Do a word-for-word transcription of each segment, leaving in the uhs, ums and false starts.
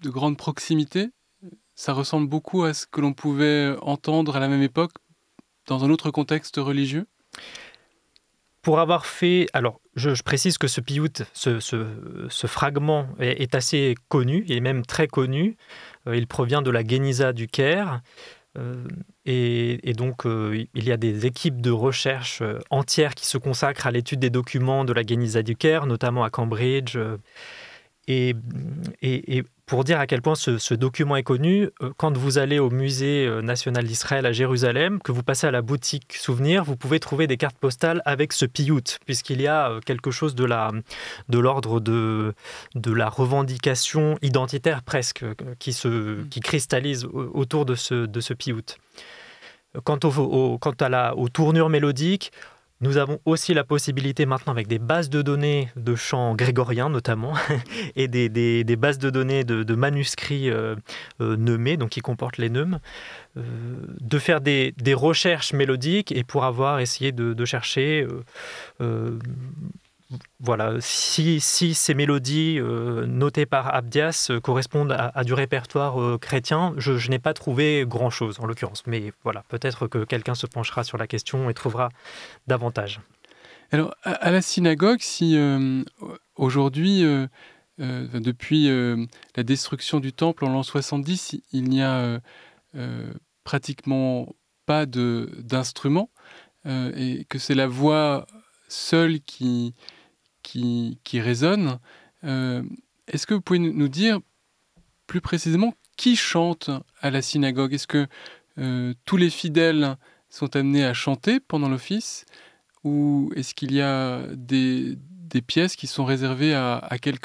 de grande proximité. Ça ressemble beaucoup à ce que l'on pouvait entendre à la même époque dans un autre contexte religieux. Pour avoir fait... Alors, je, je précise que ce piyut, ce, ce, ce fragment est, est assez connu, il est même très connu. Euh, il provient de la Guéniza du Caire. Euh, et, et donc, euh, il y a des équipes de recherche euh, entières qui se consacrent à l'étude des documents de la Guéniza du Caire, notamment à Cambridge. Euh, et, et, et pour dire à quel point ce, ce document est connu, euh, quand vous allez au musée national d'Israël à Jérusalem, que vous passez à la boutique souvenir, vous pouvez trouver des cartes postales avec ce piyut, puisqu'il y a quelque chose de, la, de l'ordre de, de la revendication identitaire presque, qui, se, qui cristallise autour de ce, de ce piyut. Quant, au, au, quant à la, aux tournures mélodiques, nous avons aussi la possibilité maintenant, avec des bases de données de chants grégoriens notamment, et des, des, des bases de données de, de manuscrits euh, euh, neumés, donc qui comportent les neumes, euh, de faire des, des recherches mélodiques et pour avoir essayé de, de chercher... Euh, euh, Voilà, si, si ces mélodies euh, notées par Abdias euh, correspondent à, à du répertoire euh, chrétien, je, je n'ai pas trouvé grand-chose en l'occurrence. Mais voilà, peut-être que quelqu'un se penchera sur la question et trouvera davantage. Alors, à, à la synagogue, si euh, aujourd'hui, euh, euh, depuis euh, la destruction du temple en l'an soixante-dix, il n'y a euh, euh, pratiquement pas de, d'instruments, euh, et que c'est la voix seule qui... Qui, qui résonne. Euh, est-ce que vous pouvez nous dire plus précisément qui chante à la synagogue ? Est-ce que euh, tous les fidèles sont amenés à chanter pendant l'office ou est-ce qu'il y a des, des pièces qui sont réservées à, à quelques-uns ?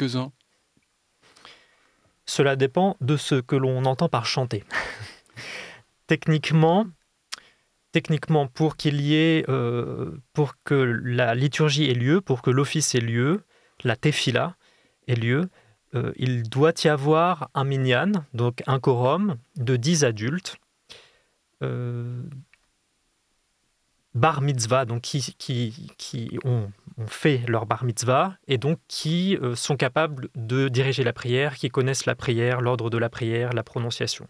Cela dépend de ce que l'on entend par chanter. Techniquement, Techniquement, pour qu'il y ait, euh, pour que la liturgie ait lieu, pour que l'office ait lieu, la tefila ait lieu, euh, il doit y avoir un minyan, donc un quorum de dix adultes, euh, bar mitzvah, donc qui, qui, qui ont, ont fait leur bar mitzvah et donc qui euh, sont capables de diriger la prière, qui connaissent la prière, l'ordre de la prière, la prononciation.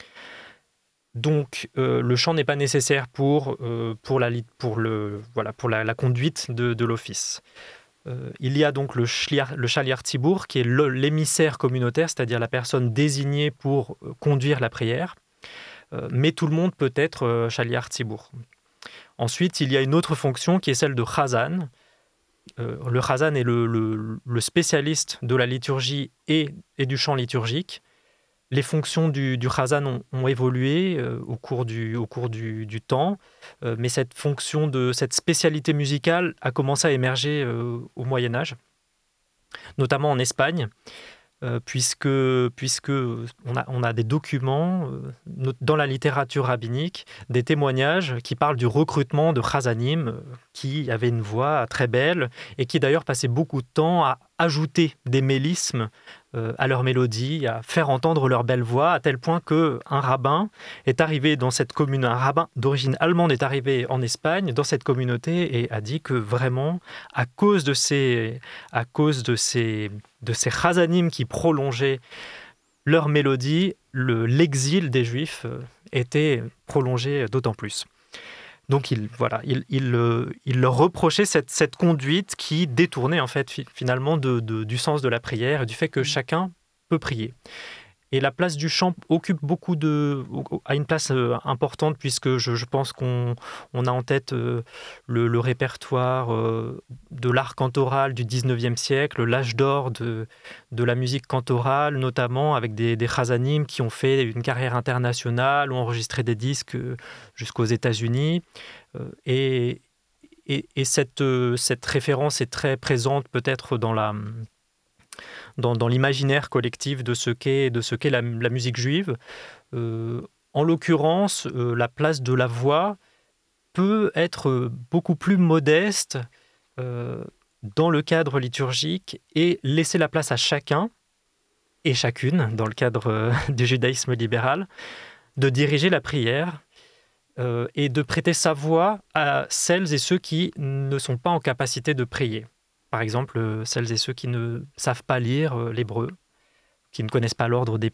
Donc, euh, le chant n'est pas nécessaire pour, euh, pour, la, pour, le, voilà, pour la, la conduite de, de l'office. Euh, il y a donc le, shliar, le shaliar tzibour, qui est le, l'émissaire communautaire, c'est-à-dire la personne désignée pour euh, conduire la prière. Euh, mais tout le monde peut être euh, shaliar tzibour. Ensuite, il y a une autre fonction qui est celle de chazan. Euh, le chazan est le, le, le spécialiste de la liturgie et, et du chant liturgique. Les fonctions du, du chazan ont, ont évolué euh, au cours du, au cours du, du temps, euh, mais cette fonction de cette spécialité musicale a commencé à émerger euh, au Moyen Âge, notamment en Espagne, euh, puisque, puisque on, a, on a des documents euh, dans la littérature rabbinique, des témoignages qui parlent du recrutement de chazanim, euh, qui avaient une voix très belle et qui d'ailleurs passaient beaucoup de temps à ajouter des mélismes euh, à leur mélodie, à faire entendre leur belle voix, à tel point qu'un rabbin est arrivé dans cette commune, un rabbin d'origine allemande est arrivé en Espagne, dans cette communauté, et a dit que vraiment, à cause de ces, à cause de ces, de ces chazanim qui prolongeaient leur mélodie, le, l'exil des Juifs était prolongé d'autant plus. Donc, il, voilà, il, il, il leur reprochait cette, cette conduite qui détournait en fait finalement de, de, du sens de la prière et du fait que chacun peut prier. Et la place du chant occupe beaucoup de, a une place importante puisque je, je pense qu'on on a en tête le, le répertoire de l'art cantoral du dix-neuvième siècle, l'âge d'or de, de la musique cantorale, notamment avec des, des chazanim qui ont fait une carrière internationale, ont enregistré des disques jusqu'aux États-Unis. Et, et, et cette, cette référence est très présente peut-être dans la... Dans, dans l'imaginaire collectif de ce qu'est, de ce qu'est la, la musique juive. Euh, en l'occurrence, euh, la place de la voix peut être beaucoup plus modeste euh, dans le cadre liturgique et laisser la place à chacun et chacune, dans le cadre euh, du judaïsme libéral, de diriger la prière euh, et de prêter sa voix à celles et ceux qui ne sont pas en capacité de prier. Par exemple, celles et ceux qui ne savent pas lire l'hébreu, qui ne connaissent pas l'ordre des